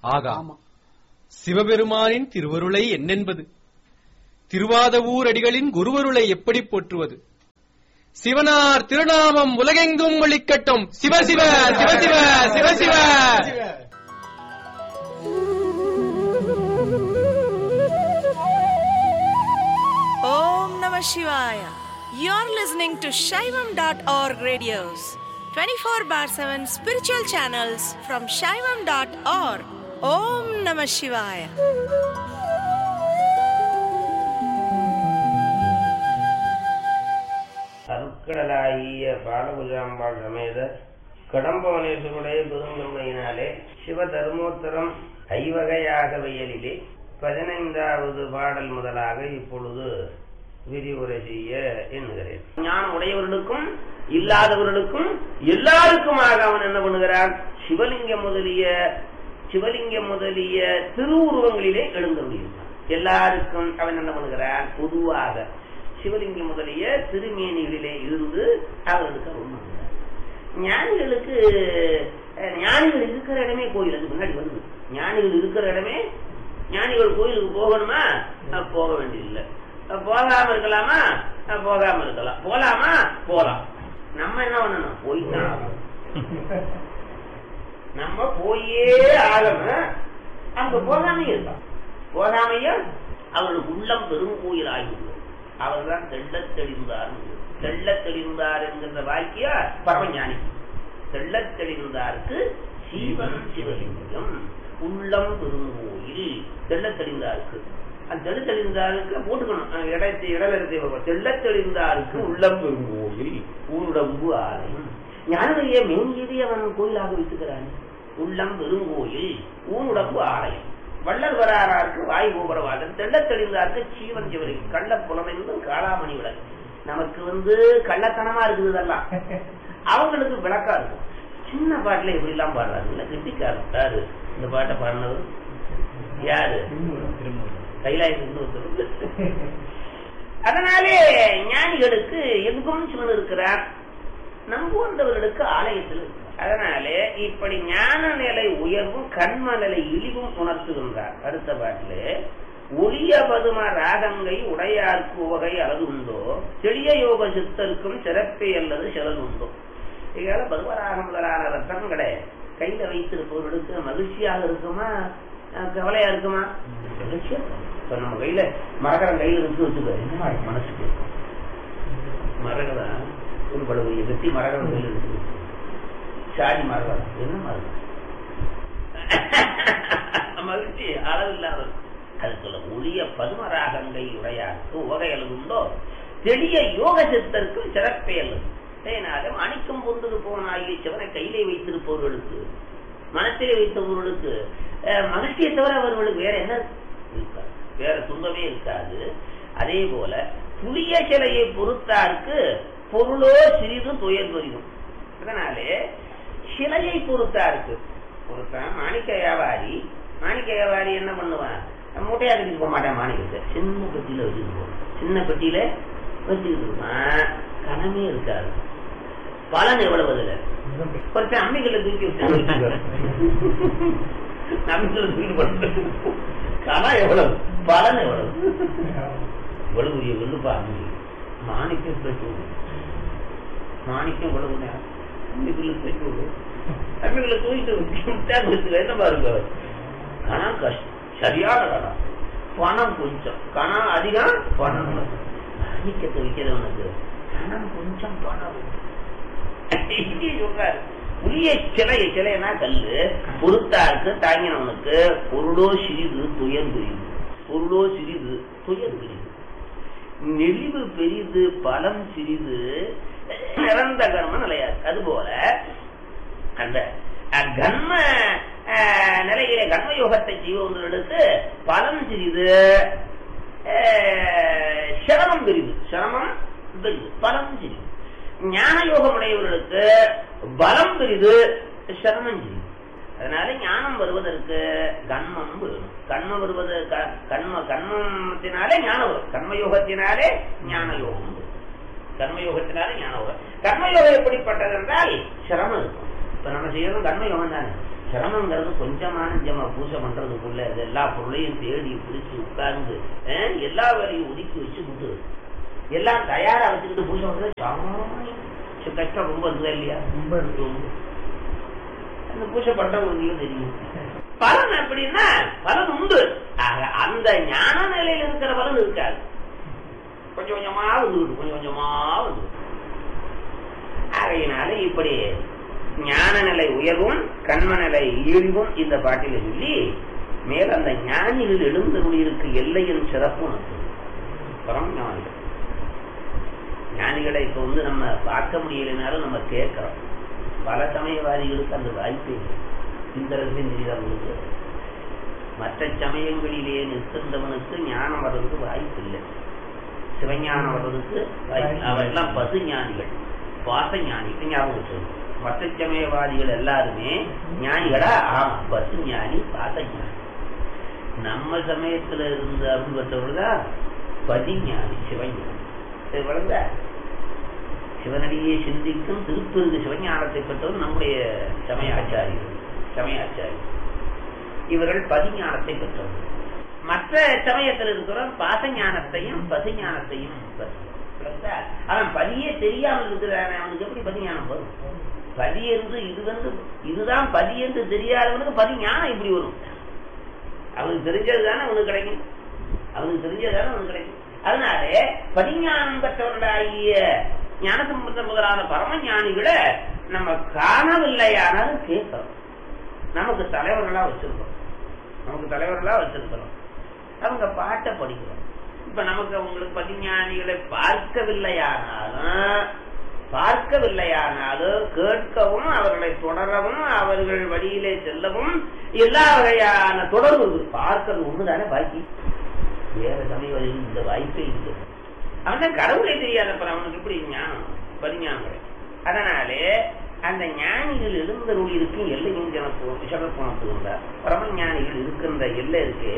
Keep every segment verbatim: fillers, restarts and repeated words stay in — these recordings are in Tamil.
ஆகா, சிவபெருமானின் திருவருளை என்னென்பது? திருவாதவூர் அடிகளின் குருவருளை எப்படி போற்றுவது? சிவனார் திருநாமம் உலகெங்கும் ஒலிக்கட்டும். சிவசிவ சிவசிவ சிவசிவ. Om Namah Shivaya. You're listening to Shaivam dot org radios, twenty-four bar seven spiritual channels from Shaivam dot org. Om Namah Shivaya. அருட்கடலாகிய பாலபுஜாம்பாள் சமேத கடம்பவனேஸ்வருடைய பெருங்கருணையினாலே சிவ தர்மோத்தரம் ஐவகையாக வயலிலே பதினைந்தாவது பாடல் முதலாக இப்பொழுது விரிவுரை செய்ய எண்ணுகிறேன். ஞானம் உடையவர்களுக்கும் இல்லாதவர்களுக்கும் எல்லாருக்குமாக அவன் என்ன பண்ணுகிறான்? சிவலிங்கம் முதலிய சிவலிங்கம் முதலிய திருவுருவங்களிலே எழுந்தருளியிருந்தான். எல்லாருக்கும் அவன் என்ன பண்ணுகிறான்? பொதுவாக சிவலிங்கம் முதலிய திருமேனிகளிலே இருந்து அவர்களுக்கு அருள் பண்ணுகிறார். ஞானிகளுக்கு ஞானிகள் இருக்கிற இடமே கோயில். அதுக்கு முன்னாடி வருது, ஞானிகள் இருக்கிற இடமே. ஞானிகள் கோயிலுக்கு போகணுமா? போக வேண்டியதில்லை. போகாம இருக்கலாமா? போகாம இருக்கலாம். போலாமா? போலாம். நம்ம என்ன பண்ணணும்? போய்தான் ஆகணும். நம்ம போயே ஆகணும். அங்க போகாமையே இருக்கலாம். போகாமையே அவர்களுக்கு உள்ளம் பெரும் கோயில் ஆகிவிடும். அவர்தான் தெள்ளத் தெளிந்தார். தெள்ளத் தெளிந்தார் என்கின்ற வாக்கிய பரமஞானி. தெள்ளத் தெளிந்தாருக்கு சீவன் சிவலிங்கம் உள்ளம் பெருங்கோயில். தெள்ளத் தெளிந்தாருக்கு அந்த தெள்ளத் தெளிந்தாருக்கு போட்டுக்கணும் இடத்தை இடத்தை. தெள்ளத் தெளிந்தாருக்கு உள்ளம் பெருங்கோயில் உடம்பு ஆலயம். ஞானிய மேங்கியதை அவன் கோயிலாக வைத்துக்கிறான். உள்ளம் பெருங்கோயில் ஊனுடம்பு ஆலயம். வள்ளல் வராருக்கு வாய் கோபுரவாதன். தெள்ளத் தெளிந்தாருக்கு சீவன் சிவலிங்கம். கள்ள புலமென்றும் காளாமணி விளக்கு. நமக்கு வந்து கள்ளத்தனமா இருக்குது இதெல்லாம், அவங்களுக்கு விளக்கா இருக்கும். சின்ன பாட்டுல எப்படி எல்லாம் பாடுறாரு கெட்டிக்காரு. இந்த பாட்டை பாடினவர் யாரு? கைலாயத்து. அதனாலே ஞானிகளுக்கு எங்கும் சிவன் இருக்கிறார், நம்புவந்தவர்களுக்கு ஆலயத்தில் இருக்கிறார். அதனாலே இப்படி ஞான நிலை உயர்வும் கண்ம நிலை இழிவும் உணர்த்துகின்றார். அடுத்த பாட்டிலே ஒளிய பதும ராகங்கை உடையார்க்கு உவகை அளவு உண்டோ, செளிய யோக சித்தருக்கும் சிறப்பே அல்லது சிலது உண்டோ. இதனால பதுமராக முதலான ரத்தங்களை கையில வைத்திருப்பவர்களுக்கு மகிழ்ச்சியாக இருக்குமா கவலையா இருக்குமா? மகிழ்ச்சியா. இப்ப நம்ம கையில மரகரம் கையில இருக்கு வச்சுக்க, என்னமா மனசுக்கு மரகரம் ஒரு படுகை வெட்டி மரகரம் கையில இருக்கு. சாதி மரகரம் என்ன மரகரம் மகிழ்ச்சி அளவில்லாத. அது சொல்ல ஒளிய பதுமராகங்கை உடையாருக்கு உவகை அளவு உண்டோ, தெளிய யோக சித்தருக்கும் சிறப்பே அல்லது. அதனால மாணிக்கம் பொருந்தது போனாகிய சிவனை கையிலே வைத்திருப்பவர்களுக்கு, மனத்திலே வைத்தவர்களுக்கு மகிழ்ச்சியை தவிர அவர்களுக்கு வேற என்ன இருக்காது, வேற துன்பமே இருக்காது. அதே போல புளிய சிலையை பொறுத்தாருக்கு பொருளோ சிறிதும் துயர் வரியும். அதனாலே சிலையை பொறுத்தாருக்கு பொறுத்தான் மாணிக்க வியாபாரி. மாணிக்க வியாபாரி என்ன பண்ணுவான்? மூட்டையா கட்டிட்டு போக மாட்டேன். மாணிக்கத்தை சின்ன பெட்டியில வச்சுட்டு போவான். சின்ன பெட்டியில வச்சுக்கிட்டு இருப்பான். கனமே இருக்காது. பலன் எவ்வளவு அதுல ஒருத்தன் அம்மிகளை தூக்கி விட்டு அம்மிகளை தூக்கி போட்டு கனம் எவ்வளவு, பலன் எவ்வளவு. இவ்வளவு வெள்ளுப்பா அம்மி. மாணிக்கம் போயிட்டு மாணிக்கம் இவ்வளவு நேரம் அம்மிகளை போயிட்டு விடும். அம்மிகளை தூக்கிட்டு என்ன பாருங்க, கனம் கஷ்டம், சரியான கனம். பணம் கொஞ்சம், கனம் அதிகம், பணம் மாணிக்கத்தை வைக்கிறவனுக்கு கனம் கொஞ்சம், பணம் சொல்றாரு. புளிய சிலைய சிலைனா கல்லு பொறுத்தாருக்கு தாங்கினவனுக்கு பொருளோ சிறிது துயர் பெரிது. பொருளோ சிறிது துயர் பெரிது. நெளிவு பெரிது பலம் சிறிது நிறந்த கர்ம நிலையாது. அதுபோல அந்த கர்ம நிலையிலே கர்மயோகத்தை செய்வவர்களுக்கு பலம் சிறிது, சிரமம் பெரிது. சிரமம் பெரிது, பலம் சிறிது. ஞான யோகம் உடையவர்களுக்கு பலம் பெரிது, சிரமம் சிறிது. அதனால ஞானம் வருவதற்கு கண்மம் வரும். கண்மம் வருவது கண்ம கண்மத்தினாலே ஞானம் வரும். கர்மயோகத்தினாலே ஞான யோகம் வரும். கர்மயோகத்தினாலே ஞான யோகம். கர்மயோகம் எப்படிப்பட்டது என்றால் சிரமம் இருக்கும். இப்ப நம்ம செய்யறதும் கர்மயோகம் தானே. சிரமங்கிறது கொஞ்சமான ஜம பூஜை பண்றதுக்குள்ள எல்லா பொருளையும் தேடி பிடிச்சு உட்கார்ந்து எல்லா வேலையும் ஒதுக்கி வச்சு விட்டு எல்லாம் தயாரா வச்சுக்கிட்டு பூஜை பண்றது சாமானியம் கஷ்டம் ரொம்ப இருக்குதா இல்லையா? ரொம்ப இருக்கு. அந்த பூஜை பண்றவங்களுக்கு தெரியும் பலன் அப்படின்னா பலன் உண்டு. அந்த ஞான நிலையில் இருக்கிற பலன் இருக்காது. கொஞ்சம் கொஞ்சமா வந்துவிட்டு கொஞ்சம் கொஞ்சமா வந்து ஆகையினால இப்படி ஞான நிலை உயர்வும் கண்ம நிலை இழிவும் இந்த பாட்டில சொல்லி மேல அந்த ஞானிகள் எழுந்தருளிருக்கு எல்லையின் சிறப்பும் பரம் ஞானிகள். ஞானிகளை இப்ப வந்து நம்ம பார்க்க முடியலனாலும் நம்ம கேட்கிறோம். பல சமயவாதிகளுக்கு அந்த வாய்ப்பே இந்த ரகசியம். மற்ற சமயங்களிலே நிற்கின்றவனுக்கு ஞானம் வர்றதுக்கு வாய்ப்பு இல்லை. சிவஞானம் வர்றதுக்கு அவெல்லாம் பசு ஞானிகள், பாச ஞானிகள். ஞாபகம் வச்சிருக்கோம். மற்ற சமயவாதிகள் எல்லாருமே ஞானிகளா? ஆமா, பசு ஞானி, பாச ஞானி. நம்ம சமயத்துல இருந்த அருள் பெற்றவர்களா பதிஞானி, சிவஞானி. வளர்ந்த சிவனடியே சிந்திக்கும் திருப்பெருங்கு சிவஞானத்தை பெற்றவர் நம்முடைய சமய ஆச்சாரியர்கள், சமயாச்சாரி. இவர்கள் பதிஞானத்தை பெற்றவர்கள். மற்ற சமயத்தில் இருக்கிற பாசஞானத்தையும் பசுஞானத்தையும் பெற்றவர். அவன் பதியே தெரியாமல் இருக்கிறான், அவனுக்கு எப்படி பதிஞானம் வரும்? பதி என்று இது வந்து இதுதான் பதி என்று தெரியாதவனுக்கு பதிஞானம் இப்படி வரும். அவனுக்கு தெரிஞ்சதுதானே அவனுக்கு கிடைக்கும். அவனுக்கு தெரிஞ்சதுதானே அவனுக்கு கிடைக்கும். அதனாலே பதிஞானம் பெற்றவர்களாகிய ஞானசம்பந்த முதலான பரம ஞானிகளை நம்ம காணவில்லையானாலும் கேட்கிறோம். நமக்கு தலைவர்களா வச்சிருக்கிறோம், நமக்கு தலைவர்களா வச்சிருக்கிறோம். அவங்க பாட்டை படிக்கிறோம். இப்ப நமக்கு அவங்களுக்கு பதிஞானிகளை பார்க்கவில்லையானாலும் பார்க்கவில்லையானாலும் கேட்கவும் அவர்களை தொடரவும் அவர்கள் வழியிலே செல்லவும் எல்லா வகையான தொடர்பு. பார்க்கிறது ஒண்ணுதானே பாக்கி. வேற சமயம் இந்த வாய்ப்பே இல்லை. அவன் கடவுளை தெரியாதப்ப அவனுக்கு எப்படி ஞானம் பதிஞானம்? அதனாலே அந்த ஞானிகள் எழுந்தருள் இருக்கும் எல்லையும் சிறப்புணர்த்துகின்றார். பரம ஞானிகள் இருக்கின்ற எல்லை இருக்கு,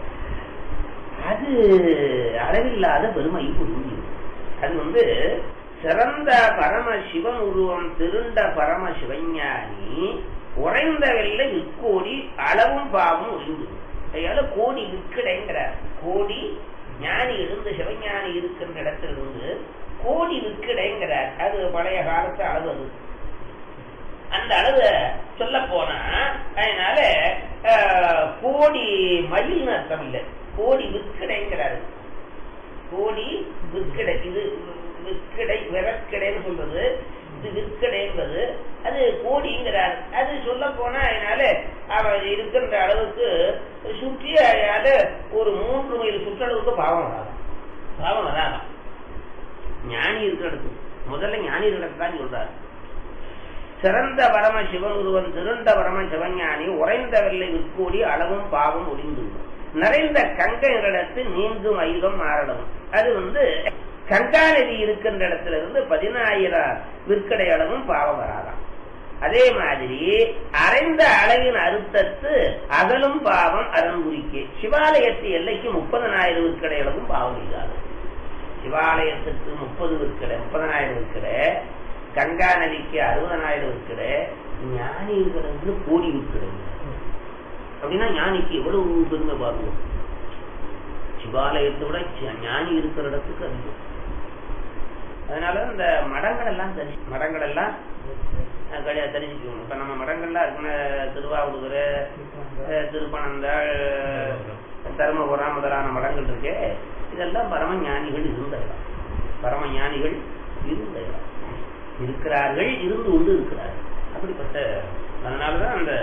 அது அளவில்லாத பெருமை புரிஞ்சு. அது வந்து சிறந்த பரம சிவன் உருவம் திருண்ட பரம சிவஞானி உறைந்த வெள்ளை விற்கோடி அளவும் பாவம் ஒழிந்து. அதனால கோடி விற்கிடைங்கிறார். கோடி ஞானி இருந்து சிவஞானி இருக்கின்ற இடத்திலிருந்து கோடி விற்கிடைங்கிறார். அது பழைய காலத்து அளவு. அது அந்த அளவு சொல்ல போனா அதனால கோடி மயில்னு அர்த்தம் இல்லை, கோடி விற்கிடைங்கிறாரு. கோடி விற்கிடை, இது விற்கிடை விறக்கிடைன்னு சொல்றது, இது விற்கிடை என்பது அது கோடிங்கிறார். அது சொல்ல போனா அதனால அவர் இருக்கின்ற அளவுக்கு சுற்றி அதாவது ஒரு மூன்று மைல் சுற்றளவுக்கு பாவம் வராது. பாவம் வராது ஞானி இருக்கிற இடத்துக்கு. முதல்ல ஞானி தான் சொல்றாரு. சிறந்த பரம சிவன் ஒருவன் திருண்ட பரம சிவஞானி உறைந்த வெள்ளை விற்கோடி அளவும் பாவம் ஒளிந்து நிறைந்த கங்கைகளிடத்து நீங்கும் ஐகம் மாறடும். அது வந்து கங்கா நதி இருக்கின்ற இடத்துல இருந்து பதினாயிரம் விற்கடை அளவும் பாவம் வராதாம். அதே மாதிரி அரைந்த அளவின் அறுத்தத்து அகலும் பாவம் அறங்குறிக்கே. சிவாலயத்து எல்லைக்கு முப்பதனாயிரம் விற்கடை அளவும் பாவம் இல்லாது. சிவாலயத்துக்கு முப்பது விற்கடை முப்பதனாயிரம் விற்கடை, கங்கா நதிக்கு அறுபதனாயிரம் விற்கடை, ஞானி இருக்கிறது கோடி விற்கடை. அப்படின்னா ஞானிக்கு எவ்வளவு பெருமை பாருங்க. சிவாலயத்தை விட ஞானி இருக்கிற இடத்துக்கு அதிகம். அதனால இந்த மடங்கள் எல்லாம் தரி மடங்கள் எல்லாம் தெரிஞ்சுக்கணும். இப்ப நம்ம மடங்கள்லாம் இருக்குன்னா திருவாவூர், திருப்பனந்தாள், தருமபுரம் முதலான மடங்கள் இருக்கே, இதெல்லாம் பரம ஞானிகள் இருந்த இடம். பரம ஞானிகள் இருந்த இடம் இருக்கிறார்கள், இருந்து கொண்டு இருக்கிறார்கள். அப்படிப்பட்ட அதனாலதான் அந்த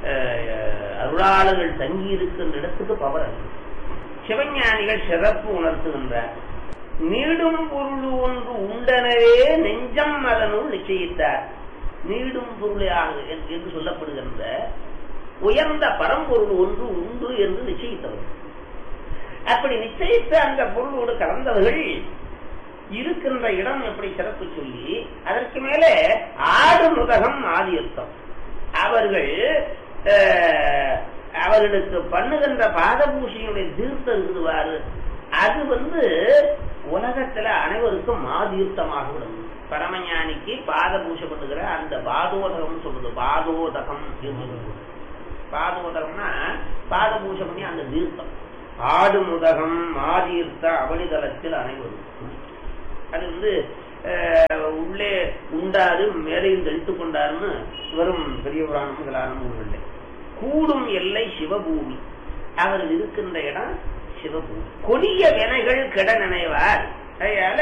அருளாளர்கள் தங்கி இருக்கின்ற இடத்துக்கு பவர் அதிகம். சிவஞானிகள் சிறப்பு உணர்த்துகின்றார். நீடும் பொருள் ஒன்று உண்டனவே நெஞ்சம் அதனுள் நிச்சயித்தார். நீடும் பொருளாக என்று சொல்லப்படுகின்ற உயர்ந்த பரம்பொருள் ஒன்று உண்டு என்று நிச்சயித்தவர்கள். அப்படி நிச்சயித்த அந்த பொருளோடு கலந்தவர்கள் இருக்கின்ற இடம் எப்படி சிறப்பு சொல்லி அதற்கு மேலே ஆடு முதகம் ஆதியர்த்தம். அவர்கள் அவர்களுக்கு பண்ணுகின்ற பாதபூஷையுடைய தீர்த்தம் இருக்குதுவாரு, அது வந்து உலகத்துல அனைவருக்கும் மாதீர்த்தமாக விடும். பரமஞானிக்கு பாத பூஷை பண்ணுகிற அந்த பாதோதகம் சொல்றது. பாதோதகம் பாதமுதகம்னா பாத பூஜை பண்ணி அந்த தீர்த்தம். ஆடு முதகம் ஆதீர்த்த அவனிதளத்தில் அனைவரும். அது வந்து உள்ளே உண்டாது மேலையும் தெளித்து கொண்டாருன்னு வரும் பெரிய புராணம் முதலான நூல்கள். கூடும் எல்லை சிவபூமி, அவர் இருக்கின்ற இடம் சிவபூமி. கொடிய வினைகள் கெட நினைவார். அதனால